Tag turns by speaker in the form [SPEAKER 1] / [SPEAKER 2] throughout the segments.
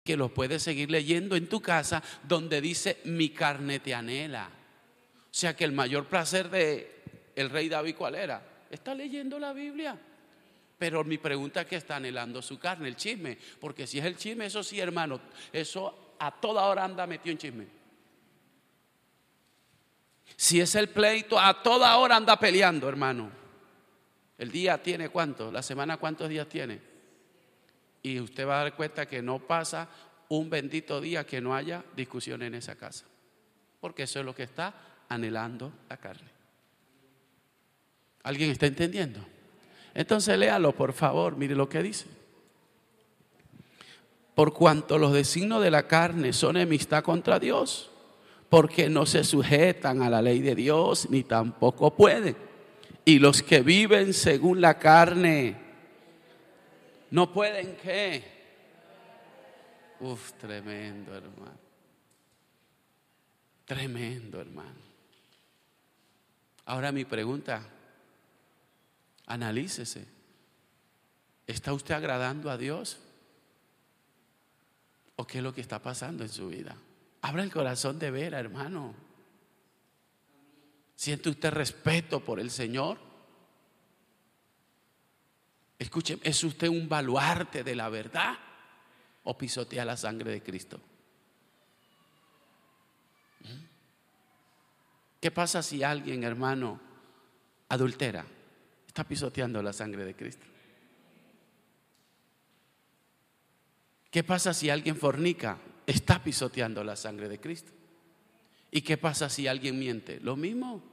[SPEAKER 1] que lo puedes seguir leyendo en tu casa, donde dice: mi carne te anhela. O sea que el mayor placer de el rey David, ¿cuál era? Está leyendo la Biblia. Pero mi pregunta es: ¿qué está anhelando su carne? El chisme. Porque si es el chisme, eso sí, hermano, eso a toda hora anda metido en chisme. Si es el pleito, a toda hora anda peleando, hermano. El día tiene ¿cuánto? La semana ¿cuántos días tiene? Y usted va a dar cuenta que no pasa un bendito día que no haya discusión en esa casa. Porque eso es lo que está anhelando la carne. ¿Alguien está entendiendo? Entonces léalo, por favor, mire lo que dice. Por cuanto los designios de la carne son enemistad contra Dios, porque no se sujetan a la ley de Dios, ni tampoco pueden. Y los que viven según la carne, ¿no pueden qué? Tremendo, hermano. Tremendo, hermano. Ahora mi pregunta: analícese. ¿Está usted agradando a Dios? ¿O qué es lo que está pasando en su vida? Abra el corazón de ver, hermano. ¿Siente usted respeto por el Señor? Escuche, ¿es usted un baluarte de la verdad o pisotea la sangre de Cristo? ¿Qué pasa si alguien, hermano, adultera? Está pisoteando la sangre de Cristo. ¿Qué pasa si alguien fornica? Está pisoteando la sangre de Cristo. ¿Y qué pasa si alguien miente? Lo mismo.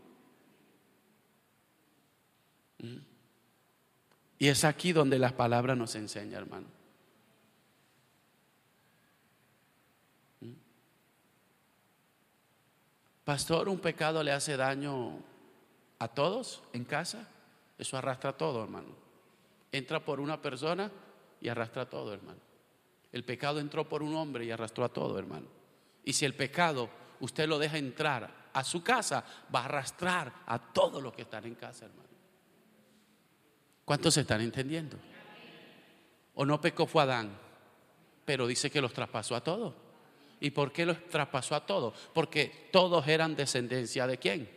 [SPEAKER 1] Y es aquí donde la palabra nos enseña, hermano. Pastor, ¿un pecado le hace daño a todos en casa? Eso arrastra todo, hermano. Entra por una persona y arrastra todo, hermano. El pecado entró por un hombre y arrastró a todo, hermano. Y si el pecado usted lo deja entrar a su casa, va a arrastrar a todos los que están en casa, hermano. ¿Cuántos se están entendiendo? ¿O no pecó fue Adán? Pero dice que los traspasó a todos. ¿Y por qué los traspasó a todos? Porque todos eran descendencia ¿de quién?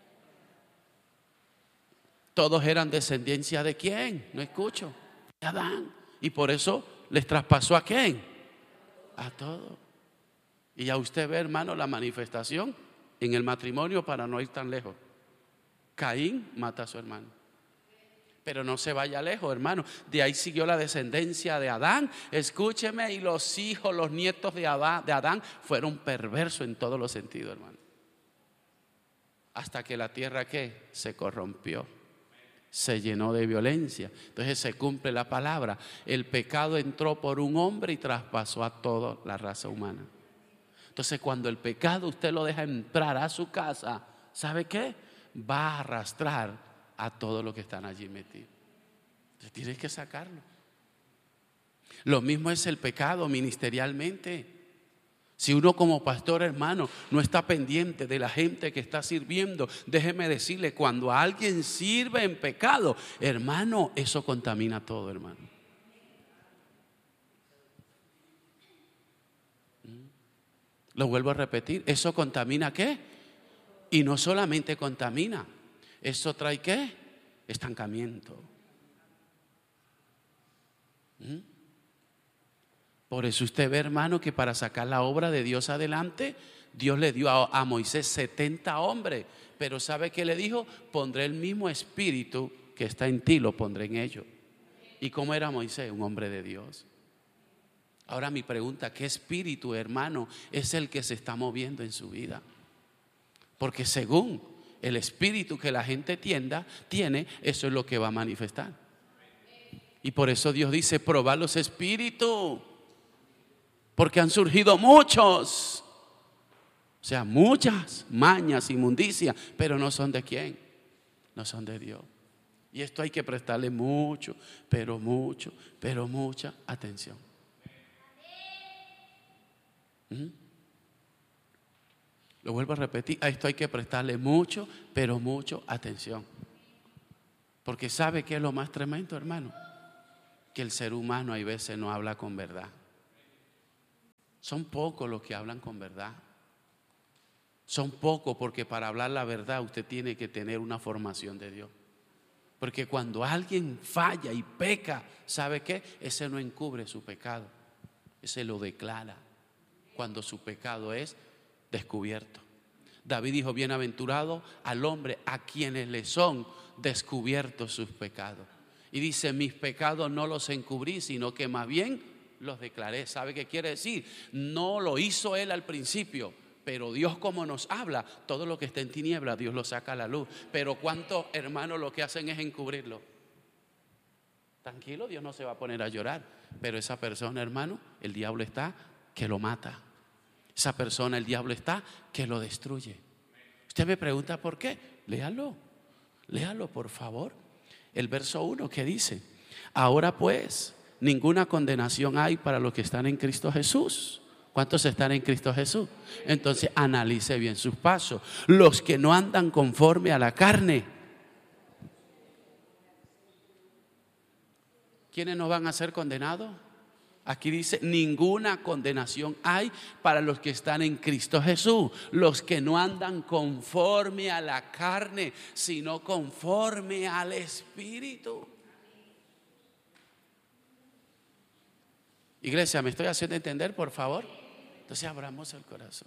[SPEAKER 1] Todos eran descendencia ¿de quién? No escucho. De Adán. Y por eso les traspasó ¿a quién? A todos. Y ya usted ve, hermano, la manifestación en el matrimonio, para no ir tan lejos. Caín mata a su hermano. Pero no se vaya lejos, hermano. De ahí siguió la descendencia de Adán. Escúcheme, y los hijos, los nietos de Adán fueron perversos en todos los sentidos, hermano. Hasta que la tierra ¿qué? Se corrompió. Se llenó de violencia. Entonces se cumple la palabra. El pecado entró por un hombre y traspasó a toda la raza humana. Entonces cuando el pecado usted lo deja entrar a su casa, ¿sabe qué? Va a arrastrar a todos los que están allí metidos. Entonces tienes que sacarlo. Lo mismo es el pecado ministerialmente. Si uno como pastor, hermano, no está pendiente de la gente que está sirviendo, déjeme decirle, cuando alguien sirve en pecado, hermano, eso contamina todo, hermano. Lo vuelvo a repetir, eso contamina ¿qué? Y no solamente contamina, eso trae ¿qué? Estancamiento. Por eso usted ve, hermano, que para sacar la obra de Dios adelante, Dios le dio a Moisés 70 hombres. Pero ¿sabe qué le dijo? Pondré el mismo espíritu que está en ti, lo pondré en ellos. ¿Y cómo era Moisés? Un hombre de Dios. Ahora mi pregunta, ¿qué espíritu, hermano, es el que se está moviendo en su vida? Porque según el espíritu que la gente tiene, eso es lo que va a manifestar. Y por eso Dios dice, probad los espíritus, porque han surgido muchos. O sea, muchas mañas, inmundicias, pero no son de quién, no son de Dios. Y esto hay que prestarle mucho, pero mucha atención. Lo vuelvo a repetir, a esto hay que prestarle mucho, pero mucha atención. Porque ¿sabe qué es lo más tremendo, hermano? Que el ser humano hay veces no habla con verdad. Son pocos los que hablan con verdad. Son pocos porque para hablar la verdad usted tiene que tener una formación de Dios. Porque cuando alguien falla y peca, ¿sabe qué? Ese no encubre su pecado, ese lo declara cuando su pecado es descubierto. David dijo: bienaventurado al hombre a quienes le son descubiertos sus pecados. Y dice: mis pecados no los encubrí, sino que más bien los declaré. ¿Sabe qué quiere decir? No lo hizo él al principio, pero Dios, como nos habla, todo lo que está en tinieblas Dios lo saca a la luz. Pero ¿cuántos hermanos lo que hacen es encubrirlo? Tranquilo, Dios no se va a poner a llorar, pero esa persona, hermano, el diablo está que lo mata. Esa persona, el diablo está que lo destruye. Usted me pregunta por qué. Léalo por favor. El verso 1 que dice: ahora pues, ninguna condenación hay para los que están en Cristo Jesús. ¿Cuántos están en Cristo Jesús? Entonces analice bien sus pasos. Los que no andan conforme a la carne. ¿Quiénes no van a ser condenados? Aquí dice: ninguna condenación hay para los que están en Cristo Jesús. Los que no andan conforme a la carne, sino conforme al Espíritu. Iglesia, ¿me estoy haciendo entender, por favor? Entonces abramos el corazón.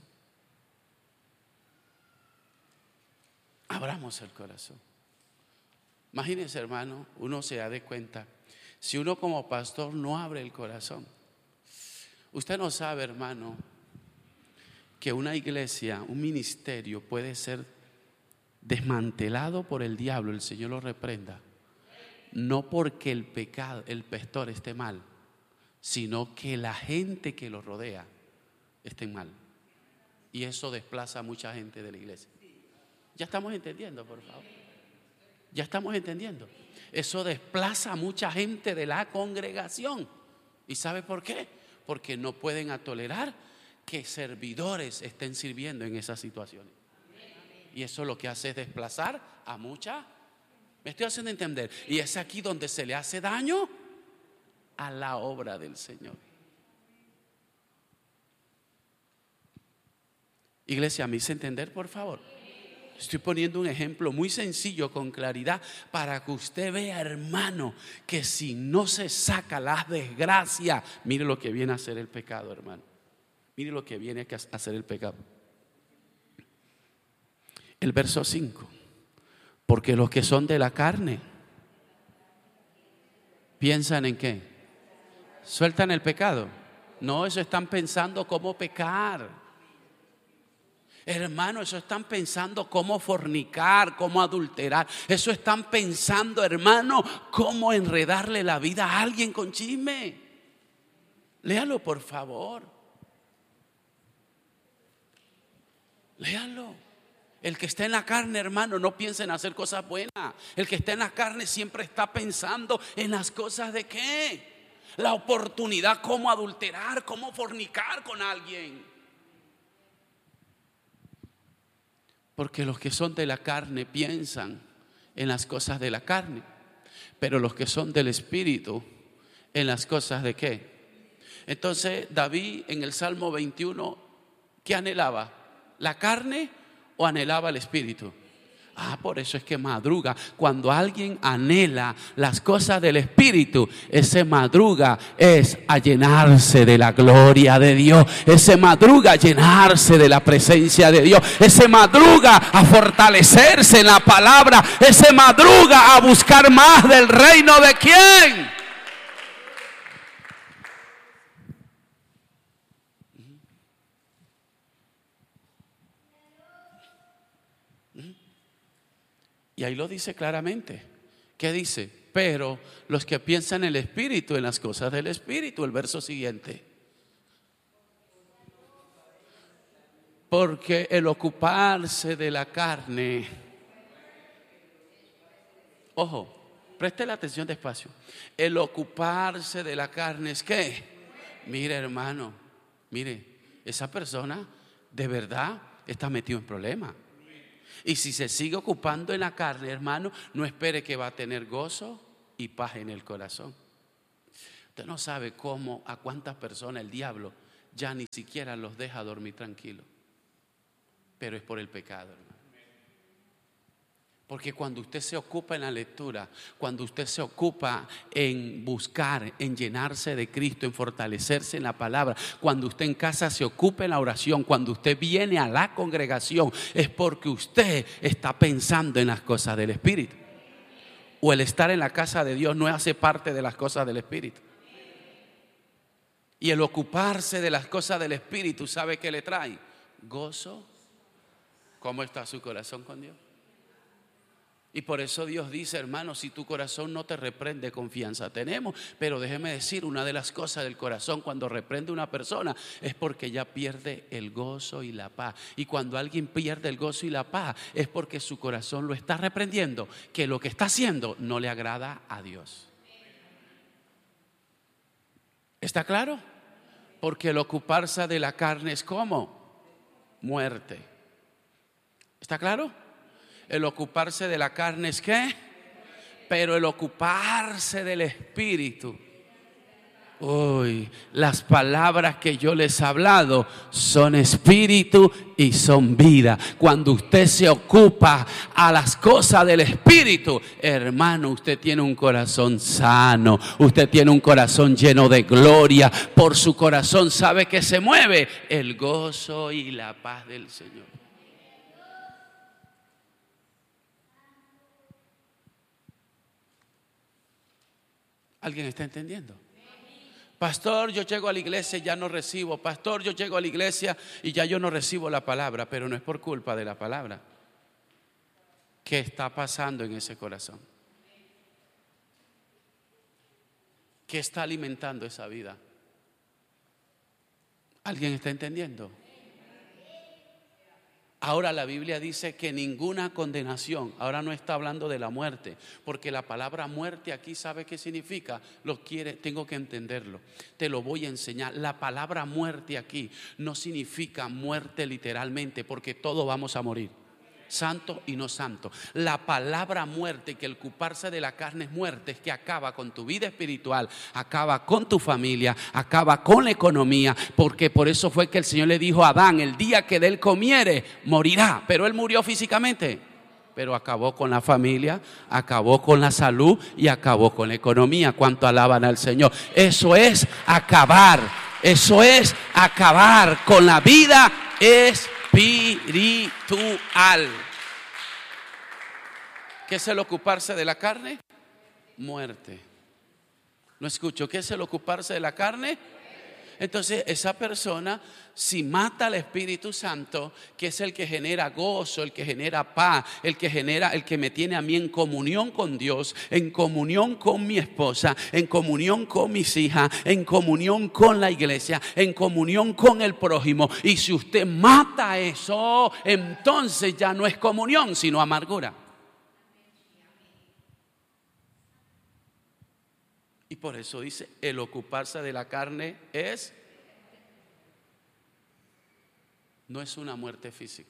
[SPEAKER 1] Abramos el corazón. Imagínense, hermano, uno se da de cuenta. Si uno como pastor no abre el corazón, usted no sabe, hermano, que una iglesia, un ministerio puede ser desmantelado por el diablo. El Señor lo reprenda. No porque el pecado, el pastor esté mal, sino que la gente que lo rodea esté mal. Y eso desplaza a mucha gente de la iglesia. Ya estamos entendiendo, por favor. Ya estamos entendiendo. Eso desplaza a mucha gente de la congregación. ¿Y sabe por qué? Porque no pueden tolerar que servidores estén sirviendo en esas situaciones. Y eso lo que hace es desplazar a mucha. ¿Me estoy haciendo entender? Y es aquí donde se le hace daño a la obra del Señor. Iglesia, ¿me hice entender, por favor? Estoy poniendo un ejemplo muy sencillo, con claridad, para que usted vea, hermano, que si no se saca la desgracia, mire lo que viene a hacer el pecado, hermano. Mire lo que viene a hacer el pecado. El verso 5: porque los que son de la carne piensan en qué. ¿Sueltan el pecado? No, eso están pensando cómo pecar. Hermano, eso están pensando cómo fornicar, cómo adulterar. Eso están pensando, hermano, cómo enredarle la vida a alguien con chisme. Léalo, por favor. Léalo. El que está en la carne, hermano, no piensa en hacer cosas buenas. El que está en la carne siempre está pensando en las cosas de qué. La oportunidad, cómo adulterar, cómo fornicar con alguien. Porque los que son de la carne piensan en las cosas de la carne, pero los que son del Espíritu en las cosas de qué. Entonces David en el Salmo 21, ¿qué anhelaba? ¿La carne o anhelaba el Espíritu? Por eso es que madruga. Cuando alguien anhela las cosas del Espíritu, ese madruga es a llenarse de la gloria de Dios. Ese madruga a llenarse de la presencia de Dios. Ese madruga a fortalecerse en la palabra. Ese madruga a buscar más del reino de ¿quién? Y ahí lo dice claramente. ¿Qué dice? Pero los que piensan en el Espíritu, en las cosas del Espíritu. El verso siguiente. Porque el ocuparse de la carne. Ojo, preste la atención despacio. El ocuparse de la carne es ¿qué? Mire, hermano, mire, esa persona de verdad está metido en problemas. Y si se sigue ocupando en la carne, hermano, no espere que va a tener gozo y paz en el corazón. Usted no sabe cómo, a cuántas personas el diablo ya ni siquiera los deja dormir tranquilos. Pero es por el pecado, hermano. Porque cuando usted se ocupa en la lectura, cuando usted se ocupa en buscar, en llenarse de Cristo, en fortalecerse en la palabra, cuando usted en casa se ocupa en la oración, cuando usted viene a la congregación, es porque usted está pensando en las cosas del Espíritu. O el estar en la casa de Dios no hace parte de las cosas del Espíritu. Y el ocuparse de las cosas del Espíritu, ¿sabe qué le trae? Gozo. ¿Cómo está su corazón con Dios? Y por eso Dios dice, hermano, si tu corazón no te reprende, confianza tenemos. Pero déjeme decir, una de las cosas del corazón cuando reprende una persona es porque ya pierde el gozo y la paz. Y cuando alguien pierde el gozo y la paz es porque su corazón lo está reprendiendo, que lo que está haciendo no le agrada a Dios. ¿Está claro? Porque el ocuparse de la carne es como muerte. ¿Está claro? El ocuparse de la carne es ¿qué? Pero el ocuparse del Espíritu, uy, las palabras que yo les he hablado son espíritu y son vida. Cuando usted se ocupa a las cosas del Espíritu, hermano, usted tiene un corazón sano, usted tiene un corazón lleno de gloria. Por su corazón sabe que se mueve el gozo y la paz del Señor. ¿Alguien está entendiendo? Pastor, yo llego a la iglesia y ya no recibo. Pastor, yo llego a la iglesia y ya yo no recibo la palabra. Pero no es por culpa de la palabra. ¿Qué está pasando en ese corazón? ¿Qué está alimentando esa vida? ¿Alguien está entendiendo? Ahora la Biblia dice que ninguna condenación, ahora no está hablando de la muerte, porque la palabra muerte aquí, ¿sabe qué significa? Tengo que entenderlo, te lo voy a enseñar. La palabra muerte aquí no significa muerte literalmente, porque todos vamos a morir, santo y no santo. La palabra muerte, que el ocuparse de la carne es muerte, es que acaba con tu vida espiritual, acaba con tu familia, acaba con la economía, porque por eso fue que el Señor le dijo a Adán, el día que de él comiere, morirá. Pero él murió físicamente, pero acabó con la familia, acabó con la salud y acabó con la economía. ¿Cuánto alaban al Señor? Eso es acabar con la vida espiritual. ¿Qué es el ocuparse de la carne? Muerte. No escucho. ¿Qué es el ocuparse de la carne? Entonces esa persona, si mata al Espíritu Santo, que es el que genera gozo, el que genera paz, el que me tiene a mí en comunión con Dios, en comunión con mi esposa, en comunión con mis hijas, en comunión con la iglesia, en comunión con el prójimo. Y si usted mata eso, entonces ya no es comunión, sino amargura. Y por eso dice, el ocuparse de la carne no es una muerte física.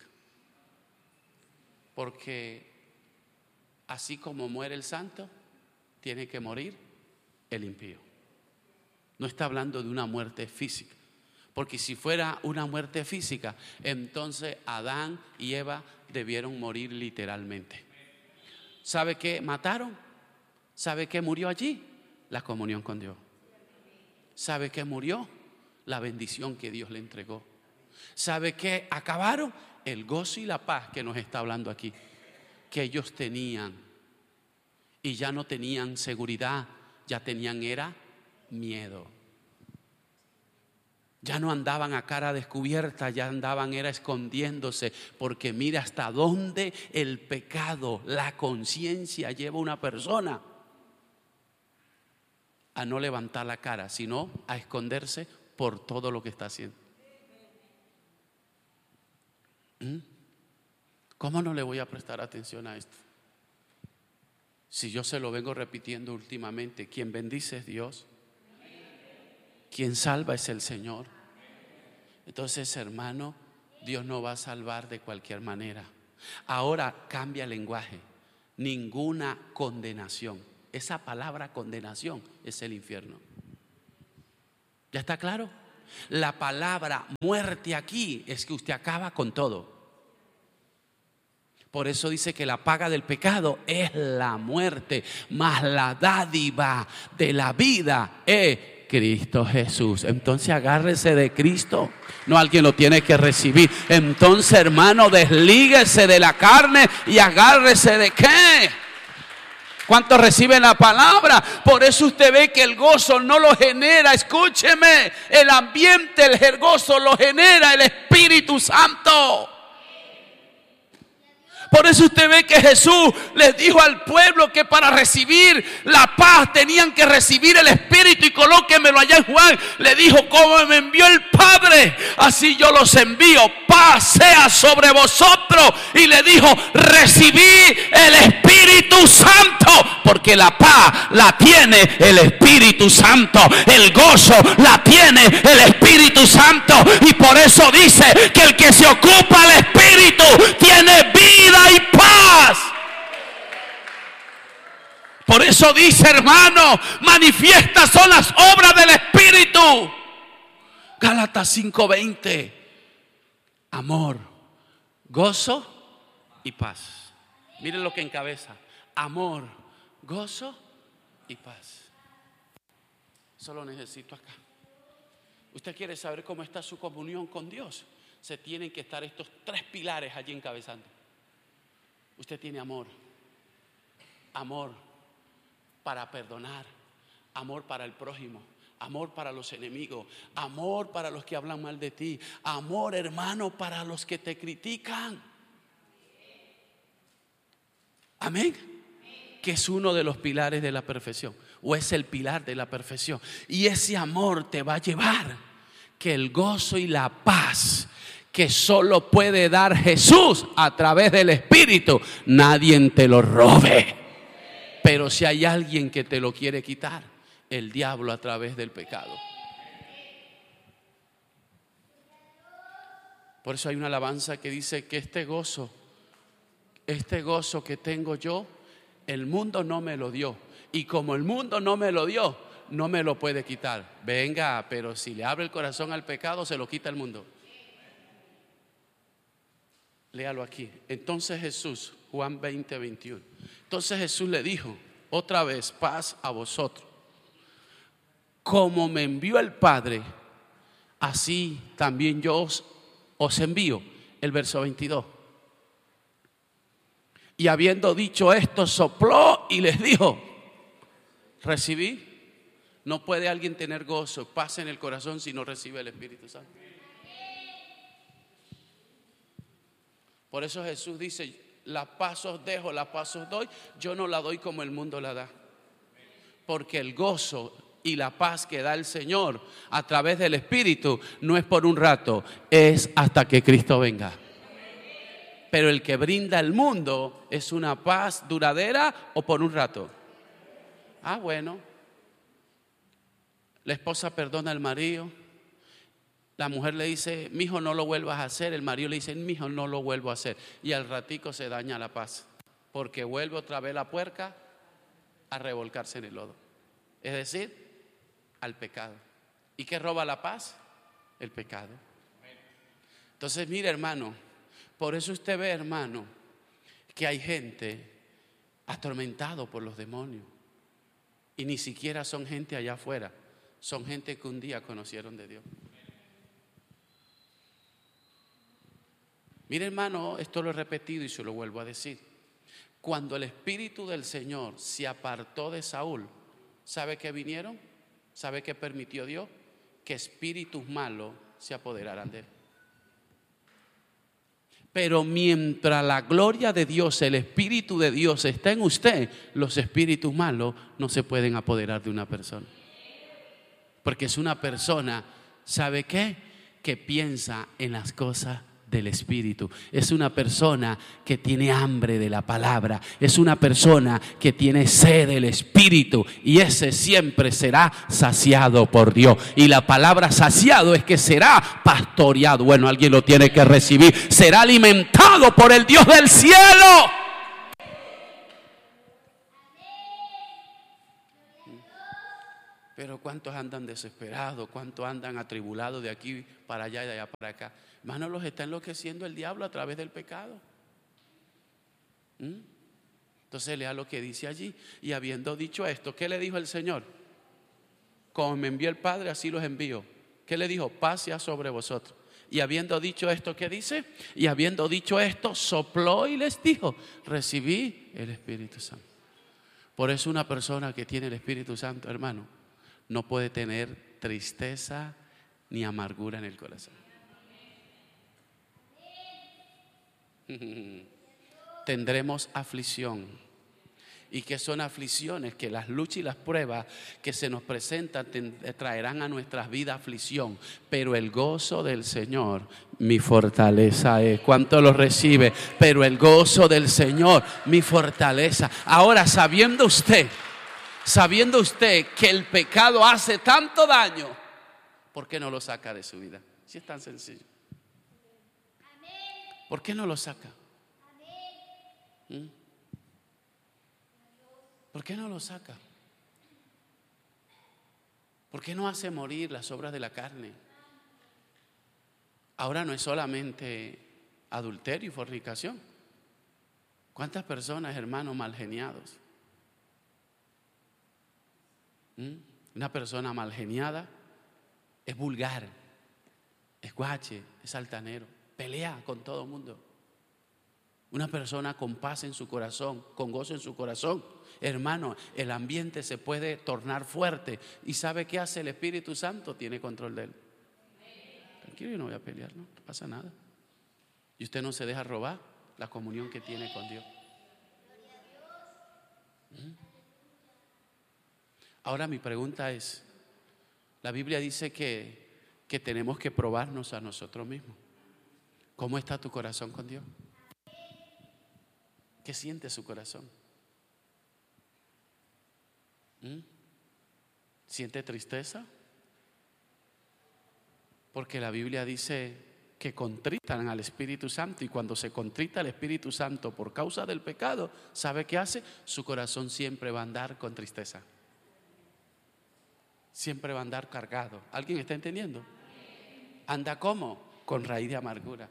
[SPEAKER 1] Porque así como muere el santo, tiene que morir el impío. No está hablando de una muerte física. Porque si fuera una muerte física, entonces Adán y Eva debieron morir literalmente. ¿Sabe qué mataron? ¿Sabe qué murió allí? La comunión con Dios. ¿Sabe qué murió? La bendición que Dios le entregó. ¿Sabe qué acabaron? El gozo y la paz que nos está hablando aquí, que ellos tenían. Y ya no tenían seguridad, ya tenían era miedo. Ya no andaban a cara descubierta, ya andaban era escondiéndose, porque mira hasta dónde el pecado, la conciencia lleva a una persona a no levantar la cara, sino a esconderse por todo lo que está haciendo. ¿Cómo no le voy a prestar atención a esto? Si yo se lo vengo repitiendo últimamente, quien bendice es Dios, quien salva es el Señor. Entonces, hermano, Dios no va a salvar de cualquier manera. Ahora cambia el lenguaje. Ninguna condenación. Esa palabra condenación es el infierno. ¿Ya está claro? La palabra muerte aquí es que usted acaba con todo. Por eso dice que la paga del pecado es la muerte, mas la dádiva de la vida es Cristo Jesús. Entonces agárrese de Cristo. No, alguien lo tiene que recibir. Entonces, hermano, deslíguese de la carne y agárrese de ¿qué? ¿Cuántos reciben la palabra? Por eso usted ve que el gozo no lo genera, escúcheme, el ambiente, el gozo lo genera el Espíritu Santo. Por eso usted ve que Jesús les dijo al pueblo que para recibir la paz tenían que recibir el Espíritu. Y colóquemelo allá en Juan. Le dijo: como me envió el Padre, así yo los envío. Paz sea sobre vosotros. Y le dijo: recibí el Espíritu Santo. Porque la paz la tiene el Espíritu Santo. El gozo la tiene el Espíritu Santo. Y por eso dice que el que se ocupa del Espíritu tiene vida y paz. Por eso dice, hermano, manifiestas son las obras del Espíritu. Gálatas 5:20. Amor, gozo y paz. Miren lo que encabeza: amor, gozo y paz. Solo necesito acá. ¿Usted quiere saber cómo está su comunión con Dios? Se tienen que estar estos tres pilares allí encabezando. Usted tiene amor. Amor para perdonar. Amor para el prójimo. Amor para los enemigos. Amor para los que hablan mal de ti. Amor, hermano, para los que te critican. Amén. Que es uno de los pilares de la perfección. O es el pilar de la perfección. Y ese amor te va a llevar que el gozo y la paz que solo puede dar Jesús a través del Espíritu, nadie te lo robe. Pero si hay alguien que te lo quiere quitar, el diablo a través del pecado. Por eso hay una alabanza que dice que este gozo que tengo yo, el mundo no me lo dio. Y como el mundo no me lo dio, no me lo puede quitar. Venga, pero si le abre el corazón al pecado, se lo quita el mundo. Léalo aquí. Entonces Jesús, Juan 20:21. Entonces Jesús le dijo otra vez: paz a vosotros. Como me envió el Padre, así también yo os envío. El verso 22. Y habiendo dicho esto, sopló y les dijo: recibí. No puede alguien tener gozo, paz en el corazón si no recibe el Espíritu Santo. Por eso Jesús dice: la paz os dejo, la paz os doy. Yo no la doy como el mundo la da. Porque el gozo y la paz que da el Señor a través del Espíritu no es por un rato, es hasta que Cristo venga. Pero el que brinda el mundo es una paz duradera o por un rato. Ah, bueno. La esposa perdona al marido. La mujer le dice: mijo, no lo vuelvas a hacer. El marido le dice: mijo, no lo vuelvo a hacer. Y al ratico se daña la paz, porque vuelve otra vez la puerca a revolcarse en el lodo. Es decir, al pecado. ¿Y qué roba la paz? El pecado. Entonces, mire, hermano, por eso usted ve, hermano, que hay gente atormentado por los demonios. Y ni siquiera son gente allá afuera. Son gente que un día conocieron de Dios. Mire, hermano, esto lo he repetido y se lo vuelvo a decir. Cuando el Espíritu del Señor se apartó de Saúl, ¿sabe qué vinieron? ¿Sabe qué permitió Dios? Que espíritus malos se apoderaran de él. Pero mientras la gloria de Dios, el Espíritu de Dios está en usted, los espíritus malos no se pueden apoderar de una persona. Porque es una persona, ¿sabe qué? Que piensa en las cosas del Espíritu. Es una persona que tiene hambre de la palabra. Es una persona que tiene sed del Espíritu. Y ese siempre será saciado por Dios. Y la palabra saciado es que será pastoreado. Bueno, alguien lo tiene que recibir. Será alimentado por el Dios del cielo. Pero ¿cuántos andan desesperados? ¿Cuántos andan atribulados de aquí para allá y de allá para acá? Hermano, los está enloqueciendo el diablo a través del pecado. Entonces lea lo que dice allí. Y habiendo dicho esto, ¿qué le dijo el Señor? Como me envió el Padre, así los envío. ¿Qué le dijo? Paz sea sobre vosotros. Y habiendo dicho esto, ¿qué dice? Y habiendo dicho esto, sopló y les dijo: recibí el Espíritu Santo. Por eso una persona que tiene el Espíritu Santo, hermano, no puede tener tristeza ni amargura en el corazón. Tendremos aflicción. ¿Y qué son aflicciones? Que las luchas y las pruebas que se nos presentan traerán a nuestras vidas aflicción. Pero el gozo del Señor, mi fortaleza es. ¿Cuánto lo recibe? Pero el gozo del Señor, mi fortaleza. Ahora, sabiendo usted que el pecado hace tanto daño, ¿por qué no lo saca de su vida? Si es tan sencillo. ¿Por qué no lo saca? ¿Por qué no lo saca? ¿Por qué no hace morir las obras de la carne? Ahora no es solamente adulterio y fornicación. ¿Cuántas personas, hermanos, malgeniados? Una persona malgeniada es vulgar, es guache, es altanero, pelea con todo el mundo. Una persona con paz en su corazón, con gozo en su corazón, hermano, el ambiente se puede tornar fuerte. ¿Y sabe qué hace el Espíritu Santo? Tiene control de él. Tranquilo, yo no voy a pelear, no pasa nada. Y usted no se deja robar la comunión que tiene con Dios. Ahora mi pregunta es, la Biblia dice que tenemos que probarnos a nosotros mismos. ¿Cómo está tu corazón con Dios? ¿Qué siente su corazón? ¿Siente tristeza? Porque la Biblia dice que contritan al Espíritu Santo, y cuando se contrita al Espíritu Santo por causa del pecado, ¿sabe qué hace? Su corazón siempre va a andar con tristeza. Siempre va a andar cargado. ¿Alguien está entendiendo? ¿Anda cómo? Con raíz de amargura.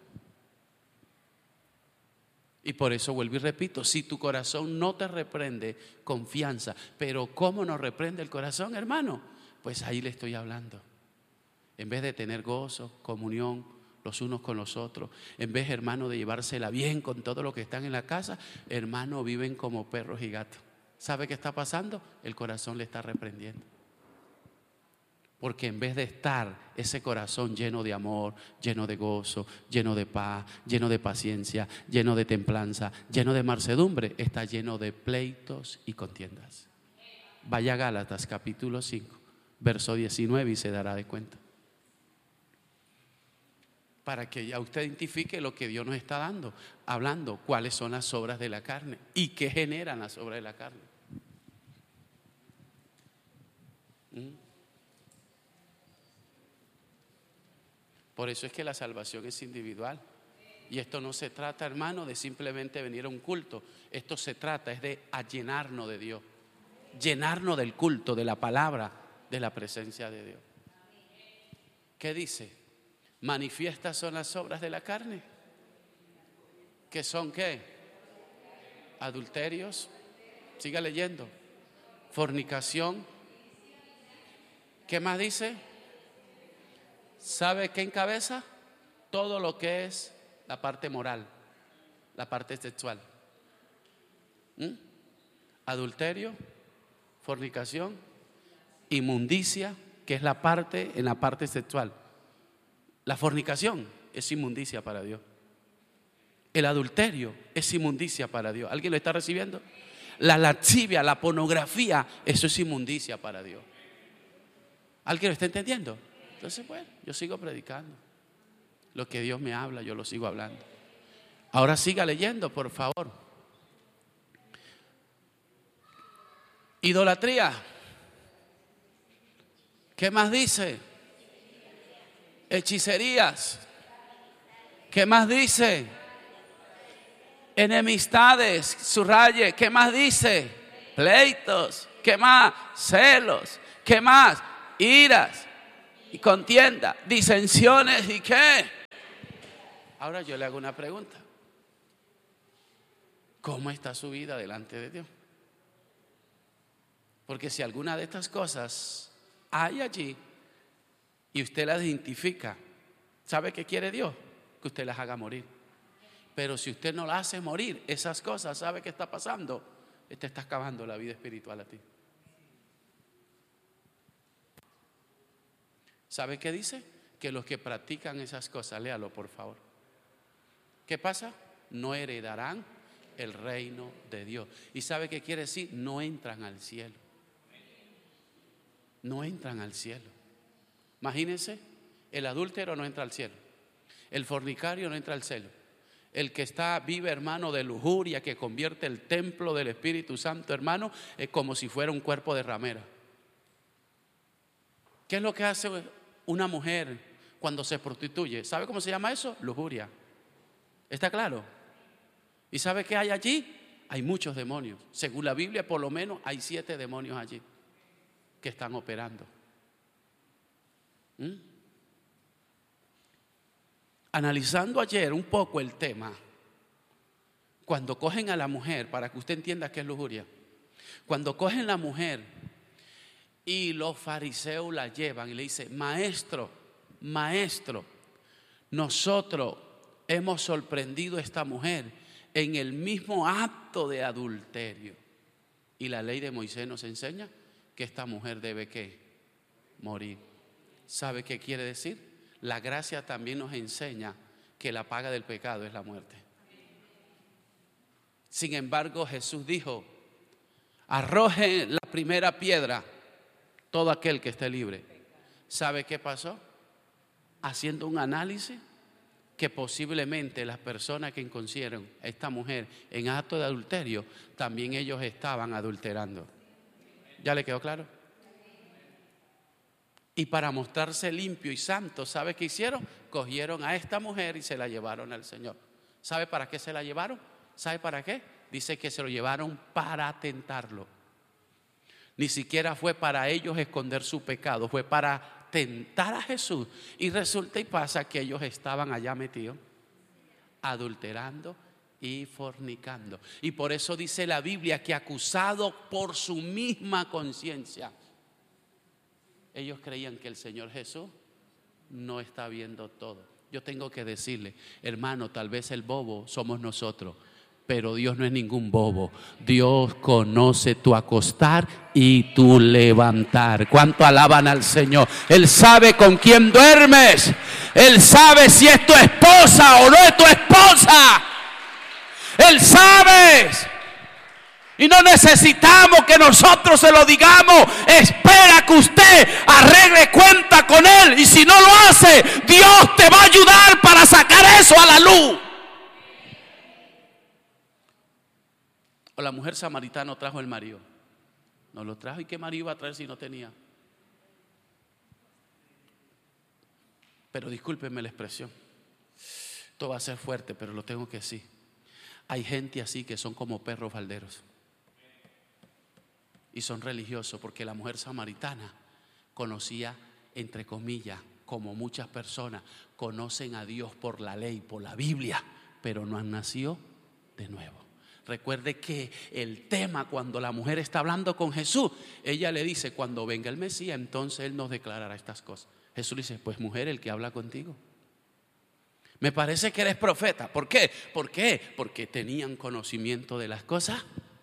[SPEAKER 1] Y por eso vuelvo y repito, si tu corazón no te reprende, confianza. Pero ¿cómo nos reprende el corazón, hermano? Pues ahí le estoy hablando. En vez de tener gozo, comunión los unos con los otros, en vez, hermano, de llevársela bien con todo lo que están en la casa, hermano, viven como perros y gatos. ¿Sabe qué está pasando? El corazón le está reprendiendo. Porque en vez de estar ese corazón lleno de amor, lleno de gozo, lleno de paz, lleno de paciencia, lleno de templanza, lleno de mansedumbre, está lleno de pleitos y contiendas. Vaya a Gálatas capítulo 5, verso 19 y se dará de cuenta. Para que ya usted identifique lo que Dios nos está dando, hablando cuáles son las obras de la carne y qué generan las obras de la carne. Por eso es que la salvación es individual. Y esto no se trata, hermano, de simplemente venir a un culto. Esto se trata es de llenarnos de Dios. Llenarnos del culto, de la palabra, de la presencia de Dios. ¿Qué dice? Manifiestas son las obras de la carne. ¿Qué son qué? Adulterios. Siga leyendo. Fornicación. ¿Qué más dice? ¿Sabe qué encabeza? Todo lo que es la parte moral, la parte sexual. Adulterio, fornicación, inmundicia, que es la parte en la parte sexual. La fornicación es inmundicia para Dios. El adulterio es inmundicia para Dios. ¿Alguien lo está recibiendo? La lascivia, la pornografía, eso es inmundicia para Dios. ¿Alguien lo está entendiendo? Entonces, bueno, yo sigo predicando. Lo que Dios me habla, yo lo sigo hablando. Ahora siga leyendo, por favor. Idolatría. ¿Qué más dice? Hechicerías. ¿Qué más dice? Enemistades, subraye. ¿Qué más dice? Pleitos. ¿Qué más? Celos. ¿Qué más? Iras y contienda, disensiones y ¿qué? Ahora yo le hago una pregunta. ¿Cómo está su vida delante de Dios? Porque si alguna de estas cosas hay allí y usted las identifica, ¿sabe qué quiere Dios? Que usted las haga morir. Pero si usted no las hace morir, esas cosas, ¿sabe qué está pasando? Te está acabando la vida espiritual a ti. ¿Sabe qué dice? Que los que practican esas cosas, léalo por favor. ¿Qué pasa? No heredarán el reino de Dios. ¿Y sabe qué quiere decir? No entran al cielo. No entran al cielo. Imagínense, el adúltero no entra al cielo. El fornicario no entra al cielo. El que vive, hermano, de lujuria, que convierte el templo del Espíritu Santo, hermano, es como si fuera un cuerpo de ramera. ¿Qué es lo que hace una mujer cuando se prostituye? ¿Sabe cómo se llama eso? Lujuria. ¿Está claro? ¿Y sabe qué hay allí? Hay muchos demonios. Según la Biblia, por lo menos hay 7 demonios allí que están operando. Analizando ayer un poco el tema, cuando cogen a la mujer, para que usted entienda qué es lujuria, cuando cogen a la mujer y los fariseos la llevan y le dicen: maestro, nosotros hemos sorprendido a esta mujer en el mismo acto de adulterio, y la ley de Moisés nos enseña que esta mujer debe ¿qué? Morir. ¿Sabe qué quiere decir? La gracia también nos enseña que la paga del pecado es la muerte. Sin embargo, Jesús dijo: arroje la primera piedra todo aquel que esté libre. ¿Sabe qué pasó? Haciendo un análisis, que posiblemente las personas que inconscieron a esta mujer en acto de adulterio, también ellos estaban adulterando. ¿Ya le quedó claro? Y para mostrarse limpio y santo, ¿sabe qué hicieron? Cogieron a esta mujer y se la llevaron al Señor. ¿Sabe para qué se la llevaron? ¿Sabe para qué? Dice que se lo llevaron para tentarlo. Ni siquiera fue para ellos esconder su pecado, fue para tentar a Jesús. Y resulta y pasa que ellos estaban allá metidos, adulterando y fornicando. Y por eso dice la Biblia que, acusado por su misma conciencia, ellos creían que el Señor Jesús no está viendo todo. Yo tengo que decirle, hermano, tal vez el bobo somos nosotros, pero Dios no es ningún bobo. Dios conoce tu acostar y tu levantar. ¿Cuánto alaban al Señor? Él sabe con quién duermes. Él sabe si es tu esposa o no es tu esposa. Él sabe. Y no necesitamos que nosotros se lo digamos. Espera que usted arregle cuenta con Él. Y si no lo hace, Dios te va a ayudar para sacar eso a la luz. O la mujer samaritana trajo el marido. No lo trajo. ¿Y qué marido iba a traer si no tenía? Pero discúlpenme la expresión. Esto va a ser fuerte, pero lo tengo que decir. Hay gente así que son como perros falderos. Y son religiosos, porque la mujer samaritana conocía, entre comillas, como muchas personas conocen a Dios por la ley, por la Biblia, pero no han nacido de nuevo. Recuerde que el tema, cuando la mujer está hablando con Jesús, ella le dice: cuando venga el Mesías, entonces Él nos declarará estas cosas. Jesús le dice: pues mujer, el que habla contigo, me parece que eres profeta. ¿Por qué? ¿Por qué? Porque tenían conocimiento de las cosas.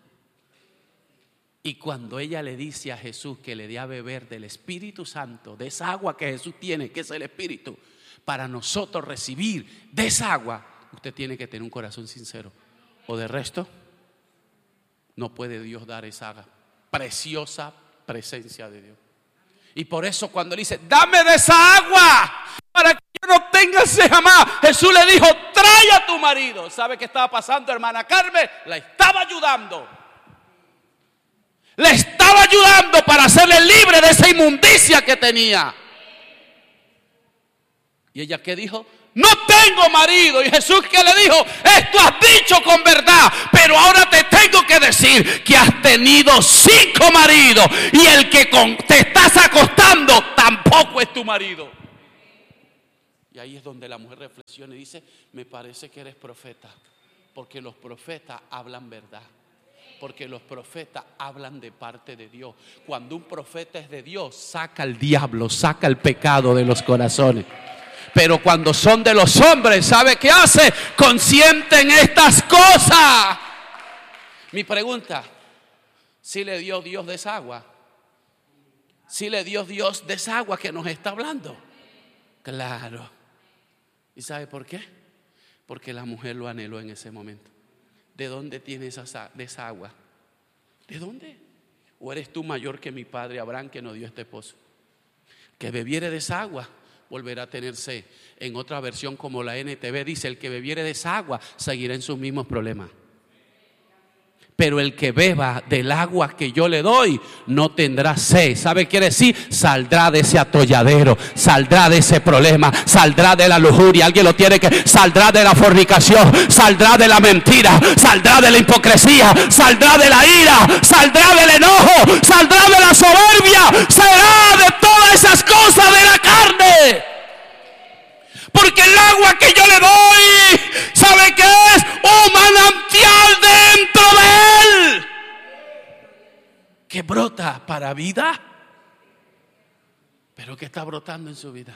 [SPEAKER 1] Y cuando ella le dice a Jesús que le dé a beber del Espíritu Santo, de esa agua que Jesús tiene, que es el Espíritu, para nosotros recibir de esa agua, usted tiene que tener un corazón sincero. O de resto, no puede Dios dar esa preciosa presencia de Dios. Y por eso cuando le dice: dame de esa agua para que yo no tenga sed jamás, Jesús le dijo: trae a tu marido. ¿Sabe qué estaba pasando, hermana Carmen? La estaba ayudando. Le estaba ayudando para hacerle libre de esa inmundicia que tenía. ¿Y ella qué dijo? no tengo marido. Y Jesús, ¿qué le dijo? Esto has dicho con verdad, pero ahora te tengo que decir que has tenido 5 maridos y el que te estás acostando tampoco es tu marido. Y ahí es donde la mujer reflexiona y dice: me parece que eres profeta, porque los profetas hablan verdad. Porque los profetas hablan de parte de Dios. Cuando un profeta es de Dios, saca al diablo, saca el pecado de los corazones. Pero cuando son de los hombres, ¿sabe qué hace? Consienten estas cosas. Mi pregunta: ¿sí le dio Dios de esa agua? ¿Sí le dio Dios de esa agua que nos está hablando? Claro. ¿Y sabe por qué? Porque la mujer lo anheló en ese momento. ¿De dónde tienes de esa agua? ¿De dónde? ¿O eres tú mayor que mi padre Abraham, que nos dio este pozo? Que bebiere de esa agua volverá a tener sed. En otra versión, como la NTV, dice: el que bebiere de esa agua seguirá en sus mismos problemas. Pero el que beba del agua que yo le doy no tendrá sed. ¿Sabe qué quiere decir? Saldrá de ese atolladero, saldrá de ese problema, saldrá de la lujuria. Alguien lo tiene que. Saldrá de la fornicación, saldrá de la mentira, saldrá de la hipocresía, saldrá de la ira, saldrá del enojo, saldrá de la soberbia, será de todas esas cosas de la carne. Porque el agua que yo le doy, ¿sabe qué es? Un manantial dentro de él, que brota para vida. Pero que está brotando en su vida.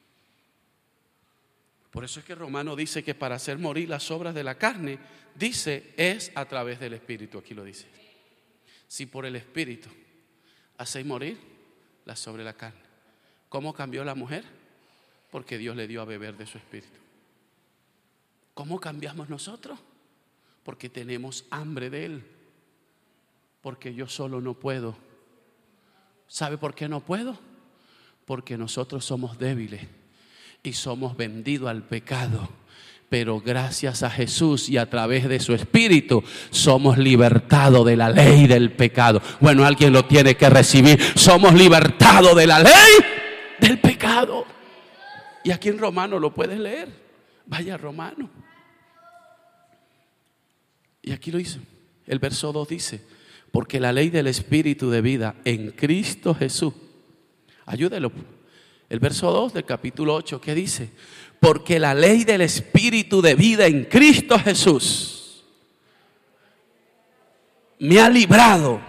[SPEAKER 1] Por eso es que Romano dice que para hacer morir las obras de la carne, dice, es a través del Espíritu. Aquí lo dice: si por el Espíritu hacéis morir las obras de la carne. ¿Cómo cambió la mujer? Porque Dios le dio a beber de su Espíritu. ¿Cómo cambiamos nosotros? Porque tenemos hambre de Él. Porque yo solo no puedo. ¿Sabe por qué no puedo? Porque nosotros somos débiles y somos vendidos al pecado. Pero gracias a Jesús y a través de su Espíritu somos libertados de la ley del pecado. Bueno, alguien lo tiene que recibir. Somos libertados de la ley del pecado. Y aquí en Romano lo puedes leer. Vaya a Romano. Y aquí lo dice. El verso 2 dice: porque la ley del Espíritu de vida en Cristo Jesús. Ayúdelo. El verso 2 del capítulo 8, ¿qué dice? Porque la ley del Espíritu de vida en Cristo Jesús me ha librado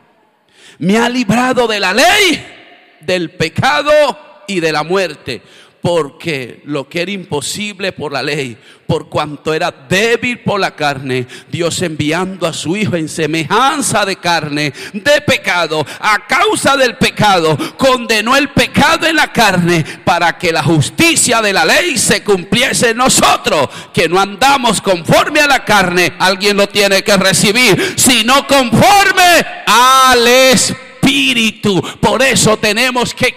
[SPEAKER 1] de la ley, del pecado y de la muerte. Porque lo que era imposible por la ley, por cuanto era débil por la carne, Dios, enviando a su Hijo en semejanza de carne, de pecado, a causa del pecado, condenó el pecado en la carne, para que la justicia de la ley se cumpliese en nosotros, que no andamos conforme a la carne. Alguien lo tiene que recibir, sino conforme al Espíritu. Por eso tenemos que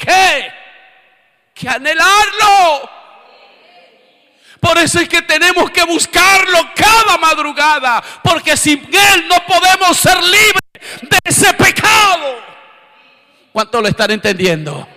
[SPEAKER 1] anhelarlo. Por eso es que tenemos que buscarlo cada madrugada, porque sin Él no podemos ser libres de ese pecado. ¿Cuánto lo están entendiendo?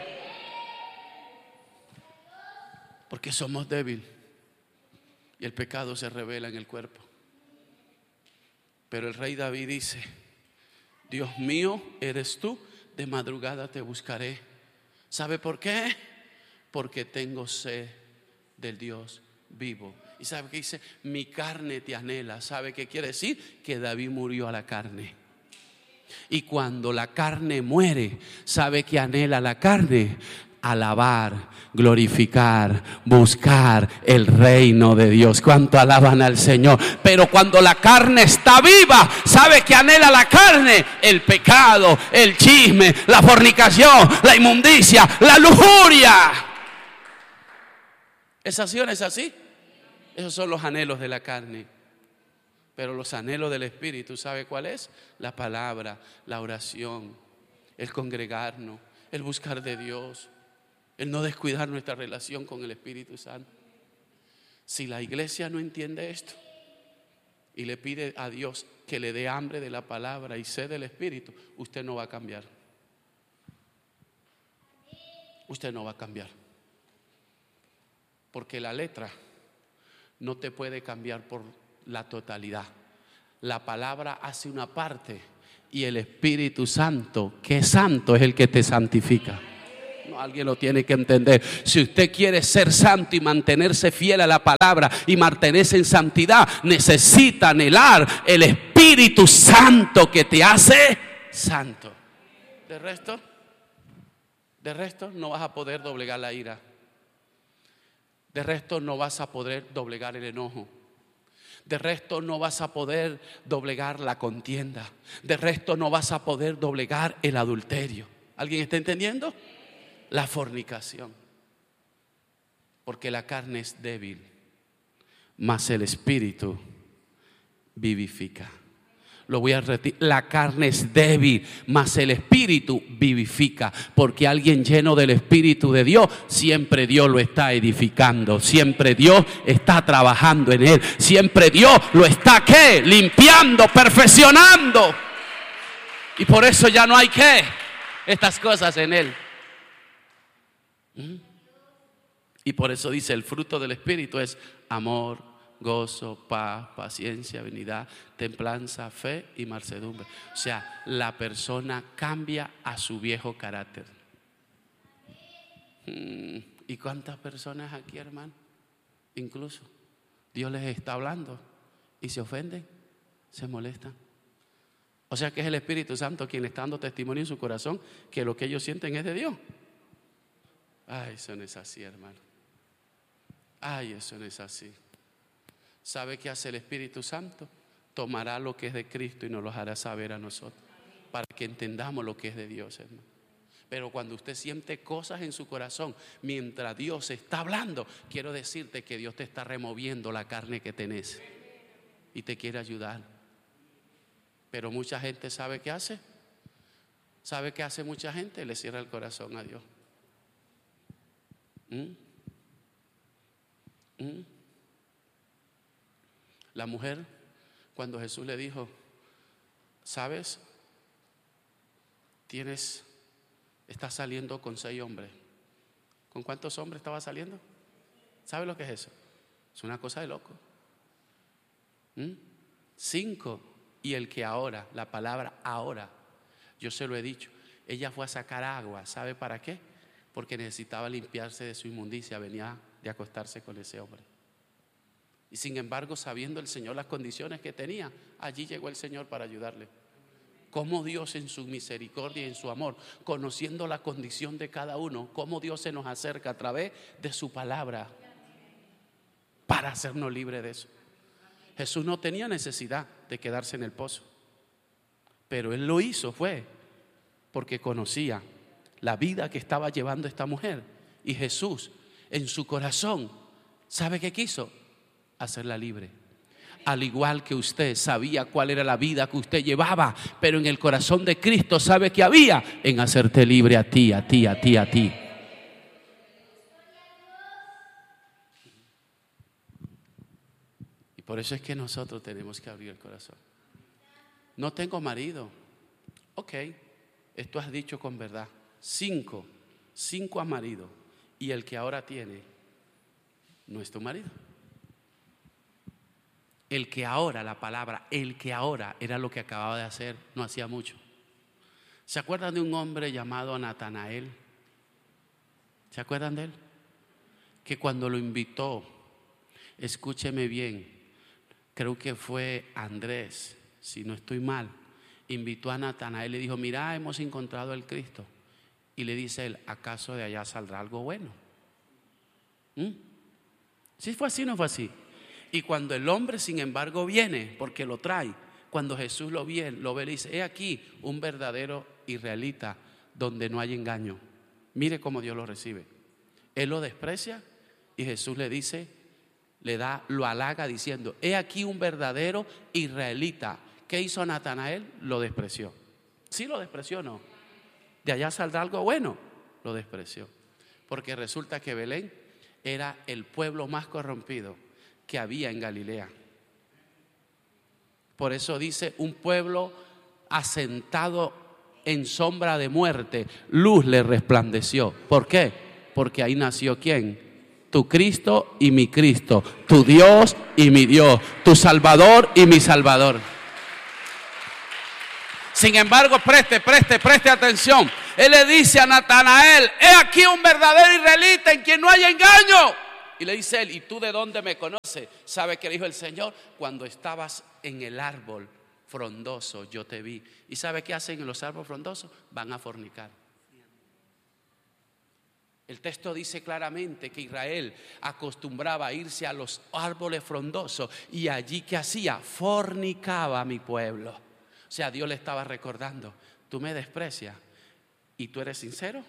[SPEAKER 1] Porque somos débiles y el pecado se revela en el cuerpo. Pero el rey David dice: Dios mío, eres tú, de madrugada te buscaré. ¿Sabe por qué? Porque tengo sed del Dios vivo. ¿Y sabe qué dice? Mi carne te anhela. ¿Sabe qué quiere decir? Que David murió a la carne. Y cuando la carne muere, ¿sabe qué anhela la carne? Alabar, glorificar, buscar el reino de Dios. ¿Cuánto alaban al Señor? Pero cuando la carne está viva, ¿sabe qué anhela la carne? El pecado, el chisme, la fornicación, la inmundicia, la lujuria. ¿Es así o no es así? Esos son los anhelos de la carne. Pero los anhelos del Espíritu, ¿sabe cuál es? La palabra, la oración, el congregarnos, el buscar de Dios, el no descuidar nuestra relación con el Espíritu Santo. Si la iglesia no entiende esto y le pide a Dios que le dé hambre de la palabra y sed del Espíritu, usted no va a cambiar. Usted no va a cambiar. Porque la letra no te puede cambiar por la totalidad. La palabra hace una parte y el Espíritu Santo, que es santo, es el que te santifica. No, alguien lo tiene que entender. Si usted quiere ser santo y mantenerse fiel a la palabra y mantenerse en santidad, necesita anhelar el Espíritu Santo que te hace santo. De resto no vas a poder doblegar la ira. De resto no vas a poder doblegar el enojo. De resto no vas a poder doblegar la contienda. De resto no vas a poder doblegar el adulterio. ¿Alguien está entendiendo? La fornicación. Porque la carne es débil, mas el Espíritu vivifica. Lo voy a repetir, la carne es débil, mas el Espíritu vivifica. Porque alguien lleno del Espíritu de Dios, siempre Dios lo está edificando. Siempre Dios está trabajando en él. Siempre Dios lo está, ¿qué? Limpiando, perfeccionando. Y por eso ya no hay, ¿qué? Estas cosas en él. Y por eso dice, el fruto del Espíritu es amor, gozo, paz, paciencia, benignidad, templanza, fe y mansedumbre. O sea, la persona cambia a su viejo carácter. ¿Y cuántas personas aquí, hermano? Incluso Dios les está hablando y se ofenden, se molestan. O sea que es el Espíritu Santo quien está dando testimonio en su corazón que lo que ellos sienten es de Dios. Ay, eso no es así, hermano. Ay, eso no es así. ¿Sabe qué hace el Espíritu Santo? Tomará lo que es de Cristo y nos lo hará saber a nosotros, para que entendamos lo que es de Dios, hermano. Pero cuando usted siente cosas en su corazón mientras Dios está hablando, quiero decirte que Dios te está removiendo la carne que tenés y te quiere ayudar. Pero mucha gente, ¿sabe qué hace? ¿Sabe qué hace mucha gente? Le cierra el corazón a Dios. La mujer, cuando Jesús le dijo, ¿sabes? Estás saliendo con 6 hombres. ¿Con cuántos hombres estaba saliendo? ¿Sabe lo que es eso? Es una cosa de loco. 5. Y el que ahora, la palabra ahora, yo se lo he dicho, ella fue a sacar agua. ¿Sabe para qué? Porque necesitaba limpiarse de su inmundicia. Venía de acostarse con ese hombre. Y sin embargo, sabiendo el Señor las condiciones que tenía, allí llegó el Señor para ayudarle. Cómo Dios en su misericordia y en su amor, conociendo la condición de cada uno, cómo Dios se nos acerca a través de su palabra para hacernos libres de eso. Jesús no tenía necesidad de quedarse en el pozo, pero Él lo hizo, fue porque conocía la vida que estaba llevando esta mujer. Y Jesús en su corazón, ¿sabe qué quiso? Hacerla libre. Al igual que usted sabía cuál era la vida que usted llevaba, pero en el corazón de Cristo sabe que había en hacerte libre a ti, a ti, a ti, a ti. Y por eso es que nosotros tenemos que abrir el corazón. No tengo marido. Ok, esto has dicho con verdad. 5 has marido, y el que ahora tiene no es tu marido. El que ahora, la palabra el que ahora, era lo que acababa de hacer no hacía mucho. ¿Se acuerdan de un hombre llamado Natanael? ¿Se acuerdan de él? Que cuando lo invitó, escúcheme bien, creo que fue Andrés, si no estoy mal, invitó a Natanael y le dijo, mira, hemos encontrado al Cristo. Y le dice él, ¿acaso de allá saldrá algo bueno? ¿Sí fue así o no fue así? Y cuando el hombre, sin embargo, viene, porque lo trae, cuando Jesús lo ve, le dice, he aquí un verdadero israelita donde no hay engaño. Mire cómo Dios lo recibe. Él lo desprecia y Jesús le dice, lo halaga diciendo, he aquí un verdadero israelita. ¿Qué hizo Natanael? Lo despreció. ¿Sí lo despreció o no? ¿De allá saldrá algo bueno? Lo despreció. Porque resulta que Belén era el pueblo más corrompido que había en Galilea. Por eso dice, un pueblo asentado en sombra de muerte, luz le resplandeció. ¿Por qué? Porque ahí nació ¿quién? tu Cristo y mi Cristo, tu Dios y mi Dios, tu Salvador y mi Salvador. Sin embargo, preste atención. Él le dice a Natanael: he aquí un verdadero israelita en quien no hay engaño. Y le dice él: ¿y tú de dónde me conoces? ¿Sabe qué dijo el Señor? Cuando estabas en el árbol frondoso yo te vi. ¿Y sabe qué hacen en los árboles frondosos? Van a fornicar. El texto dice claramente que Israel acostumbraba a irse a los árboles frondosos y allí ¿qué hacía? Fornicaba a mi pueblo. O sea, Dios le estaba recordando: tú me desprecias y tú eres sincero,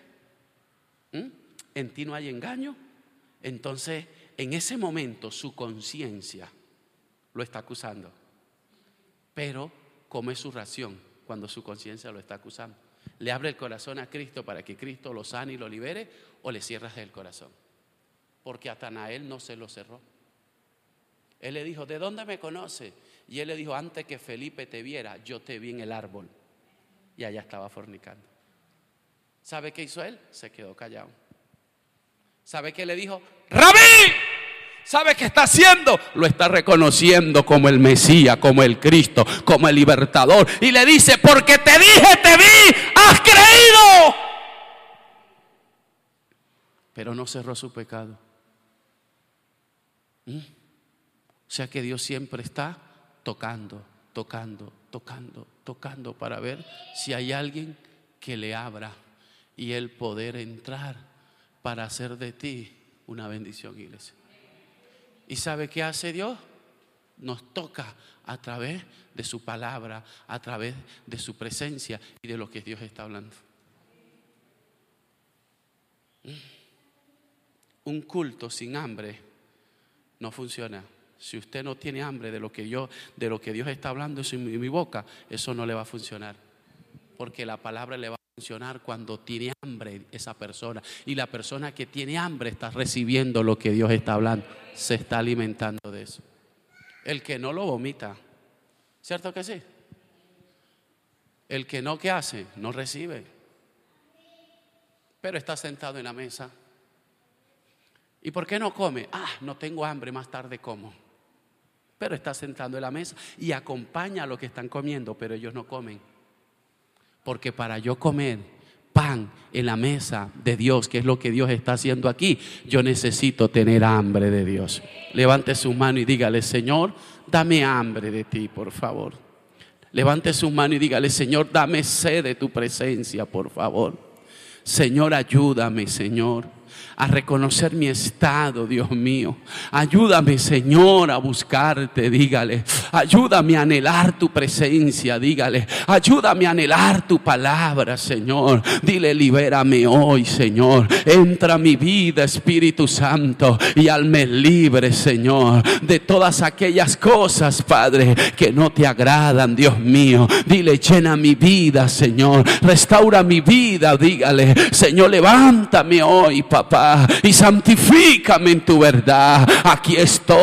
[SPEAKER 1] en ti no hay engaño. Entonces, en ese momento su conciencia lo está acusando, pero come su ración cuando su conciencia lo está acusando. ¿Le abre el corazón a Cristo para que Cristo lo sane y lo libere, o le cierras el corazón? Porque a Natanael no se lo cerró. Él le dijo: ¿de dónde me conoce? Y él le dijo: antes que Felipe te viera, yo te vi en el árbol. Y allá estaba fornicando. ¿Sabe qué hizo él? Se quedó callado. ¿Sabe qué le dijo? ¡Rabí! ¿Sabe qué está haciendo? Lo está reconociendo como el Mesías, como el Cristo, como el libertador. Y le dice: porque te dije, te vi, has creído. Pero no cerró su pecado. O sea que Dios siempre está tocando para ver si hay alguien que le abra y él poder entrar para hacer de ti una bendición, iglesia. ¿Y sabe qué hace Dios? Nos toca a través de su palabra, a través de su presencia y de lo que Dios está hablando. Un culto sin hambre no funciona. Si usted no tiene hambre de lo que Dios está hablando en mi boca, eso no le va a funcionar. Porque la palabra le va a funcionar cuando tiene hambre esa persona. Y la persona que tiene hambre está recibiendo lo que Dios está hablando. Se está alimentando de eso. El que no lo vomita. ¿Cierto que sí? El que no, ¿qué hace? No recibe. Pero está sentado en la mesa. ¿Y por qué no come? No tengo hambre, más tarde como. Pero está sentado en la mesa y acompaña a los que están comiendo, pero ellos no comen. Porque para yo comer pan en la mesa de Dios, que es lo que Dios está haciendo aquí, yo necesito tener hambre de Dios. Levante su mano y dígale: Señor, dame hambre de ti, por favor. Levante su mano y dígale: Señor, dame sed de tu presencia, por favor. Señor, ayúdame, Señor, a reconocer mi estado, Dios mío. Ayúdame, Señor, a buscarte, dígale. Ayúdame a anhelar tu presencia, dígale. Ayúdame a anhelar tu palabra, Señor. Dile: libérame hoy, Señor. Entra a mi vida, Espíritu Santo, y hazme libre, Señor, de todas aquellas cosas, Padre, que no te agradan, Dios mío. Dile: llena mi vida, Señor. Restaura mi vida, dígale. Señor, levántame hoy, papá, y santifícame en tu verdad. Aquí estoy.